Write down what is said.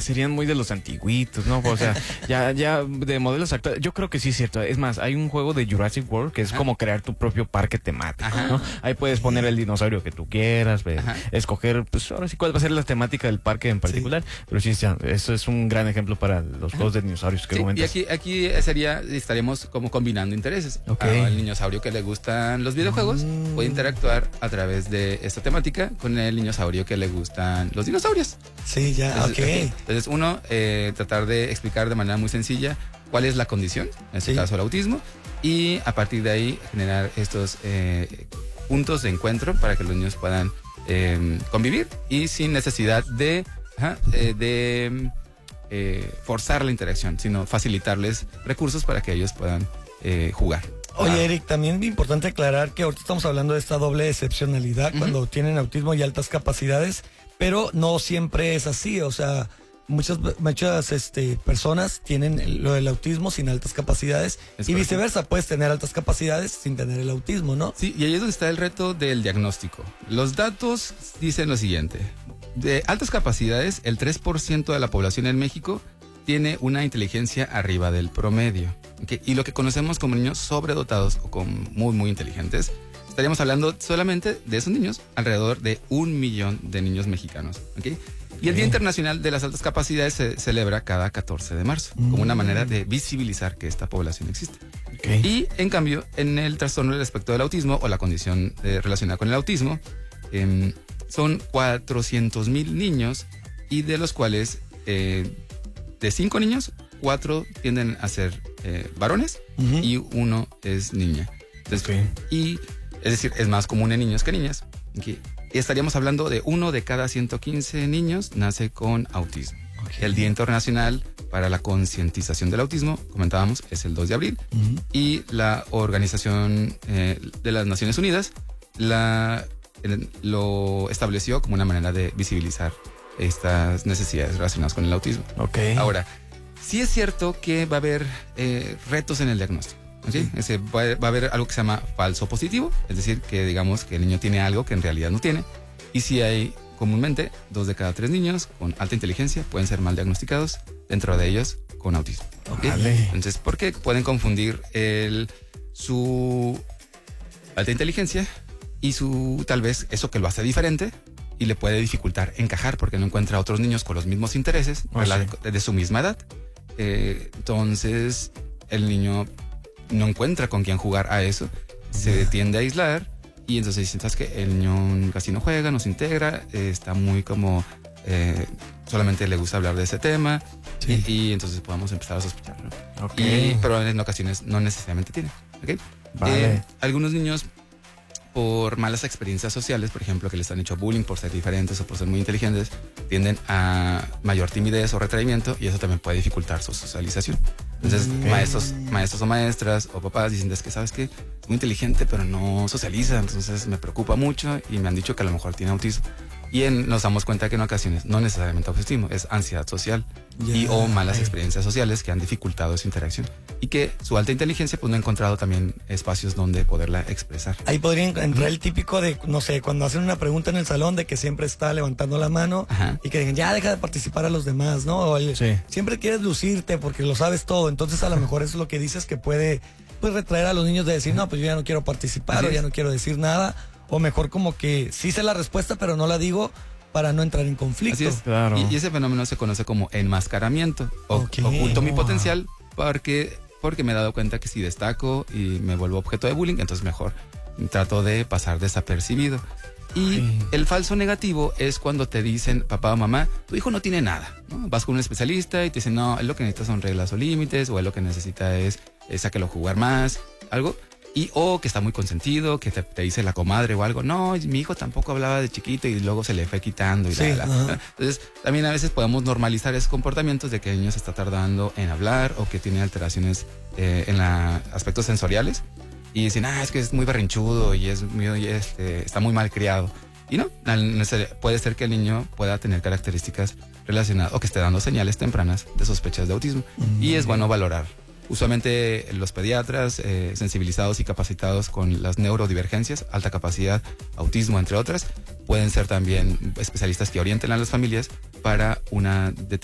serían muy de los antiguitos, ¿no? O sea, ya de modelos actuales. Yo creo que sí es cierto. Es más, hay un juego de Jurassic World que es como crear tu propio parque temático, ¿no? Ahí puedes poner el dinosaurio que tú quieras, escoger, pues ahora sí cuál va a ser la temática del parque en particular. Pero sí, eso es un gran ejemplo para los juegos de dinosaurios que comentas. Y aquí estaríamos como combinando intereses. El dinosaurio que le gustan los videojuegos puede interactuar a través de esta temática con el dinosaurio que le gustan los dinosaurios. Sí, ya, Entonces uno, tratar de explicar de manera muy sencilla cuál es la condición, en este caso el autismo, y a partir de ahí generar estos puntos de encuentro para que los niños puedan convivir y sin necesidad de forzar la interacción, sino facilitarles recursos para que ellos puedan jugar. Oye, Eric, también es importante aclarar que ahorita estamos hablando de esta doble excepcionalidad cuando tienen autismo y altas capacidades, pero no siempre es así. O sea, muchas personas tienen lo del autismo sin altas capacidades y viceversa, puedes tener altas capacidades sin tener el autismo, ¿no? Sí, y ahí es donde está el reto del diagnóstico. Los datos dicen lo siguiente: de altas capacidades, el 3% de la población en México tiene una inteligencia arriba del promedio. Y lo que conocemos como niños sobredotados o como muy, muy inteligentes, estaríamos hablando solamente de esos niños, alrededor de 1 millón de niños mexicanos. Y el Día Internacional de las Altas Capacidades se celebra cada 14 de marzo, como una manera de visibilizar que esta población existe. Y en cambio, en el trastorno del espectro del autismo o la condición relacionada con el autismo, son 400,000 niños, y de los cuales de 5 niños, 4 tienden a ser varones y 1 es niña. Entonces, y es decir, es más común en niños que niñas. Estaríamos hablando de 1 de cada 115 niños nace con autismo. El Día Internacional para la Concientización del Autismo, comentábamos, es el 2 de abril. Y la Organización de las Naciones Unidas lo estableció como una manera de visibilizar estas necesidades relacionadas con el autismo. Ahora, sí es cierto que va a haber retos en el diagnóstico. Va a haber algo que se llama falso positivo, es decir, que digamos que el niño tiene algo que en realidad no tiene. Y si hay comúnmente 2 de cada 3 niños con alta inteligencia pueden ser mal diagnosticados, dentro de ellos con autismo. Entonces, ¿por qué pueden confundir su alta inteligencia y tal vez eso que lo hace diferente, y le puede dificultar encajar porque no encuentra a otros niños con los mismos intereses de su misma edad? Entonces el niño no encuentra con quién jugar a eso, se tiende a aislar, y entonces dicen, ¿sabes qué? El niño casi no juega, no se integra, está muy como solamente le gusta hablar de ese tema, y entonces podemos empezar a sospechar, ¿no? Pero en ocasiones no necesariamente tiene. Algunos niños, por malas experiencias sociales, por ejemplo, que les han hecho bullying por ser diferentes o por ser muy inteligentes, tienden a mayor timidez o retraimiento, y eso también puede dificultar su socialización. Entonces, maestros o maestras o papás dicen, es que sabes que es muy inteligente, pero no socializa, entonces me preocupa mucho, y me han dicho que a lo mejor tiene autismo. Y nos damos cuenta que en ocasiones no necesariamente autismo, es ansiedad social o malas experiencias sociales que han dificultado esa interacción, y que su alta inteligencia pues no ha encontrado también espacios donde poderla expresar. Ahí podría entrar el típico de, no sé, cuando hacen una pregunta en el salón, de que siempre está levantando la mano y que digan, ya deja de participar a los demás, ¿no? O siempre quieres lucirte porque lo sabes todo. Entonces a lo mejor eso es lo que dices, que puede pues retraer a los niños de decir, no, pues yo ya no quiero participar o ya no quiero decir nada. O mejor como que sí sé la respuesta, pero no la digo para no entrar en conflicto. Así es. Y ese fenómeno se conoce como enmascaramiento. Oculto mi potencial porque me he dado cuenta que si destaco y me vuelvo objeto de bullying, entonces mejor trato de pasar desapercibido. Y el falso negativo es cuando te dicen, papá o mamá, tu hijo no tiene nada, ¿no? Vas con un especialista y te dicen, no, él lo que necesita son reglas o límites, o él lo que necesita es sáquelo a jugar más, algo. O que está muy consentido, que te dice la comadre o algo, no, mi hijo tampoco hablaba de chiquito y luego se le fue quitando. Entonces, también a veces podemos normalizar esos comportamientos de que el niño se está tardando en hablar, o que tiene alteraciones en aspectos sensoriales, y dicen, es que es muy berrinchudo y está muy mal criado. Y no, puede ser que el niño pueda tener características relacionadas o que esté dando señales tempranas de sospechas de autismo. Y es bueno valorar. Usualmente los pediatras sensibilizados y capacitados con las neurodivergencias, alta capacidad, autismo, entre otras, pueden ser también especialistas que orienten a las familias para una determinación